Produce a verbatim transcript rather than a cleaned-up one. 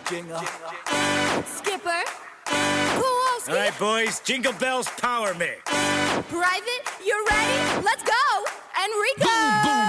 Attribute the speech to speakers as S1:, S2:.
S1: Jingle.
S2: Skipper. Kowalski.
S3: All right, boys, Jingle Bells power me.
S2: Private, you ready? Let's go! Enrico!